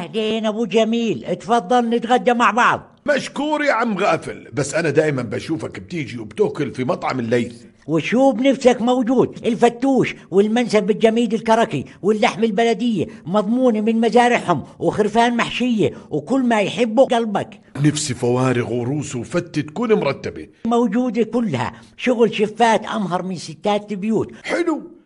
أهلين أبو جميل، اتفضل نتغدى مع بعض. مشكور يا عم غافل، بس أنا دائما بشوفك بتيجي وبتاكل في مطعم الليث. وشو بنفسك موجود، الفتوش والمنسف الجميد الكركي واللحم البلدية مضمونة من مزارعهم وخرفان محشية وكل ما يحبه قلبك. نفسي فوارغ وروس وفتة تكون مرتبة. موجودة كلها، شغل شفات أمهر من ستات البيوت. حلو،